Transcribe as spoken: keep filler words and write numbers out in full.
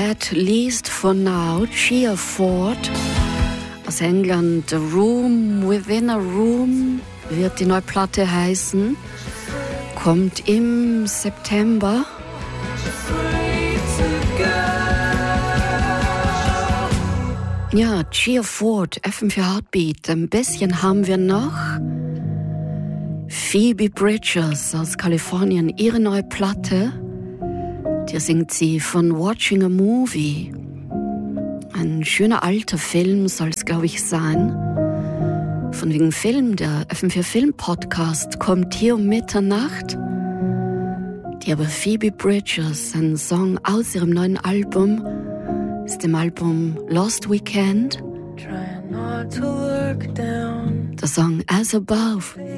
At Least for Now, Chia Ford. Aus England, The Room Within a Room wird die neue Platte heißen. Kommt im September. Ja, Chia Ford, F M für Heartbeat. Ein bisschen haben wir noch. Phoebe Bridgers aus Kalifornien, ihre neue Platte. Hier singt sie von Watching a Movie. Ein schöner alter Film soll es, glaube ich, sein. Von wegen Film, der F M vier Film Podcast kommt hier um Mitternacht. Die aber Phoebe Bridgers, ein Song aus ihrem neuen Album, ist dem Album Lost Weekend. Der Song As Above.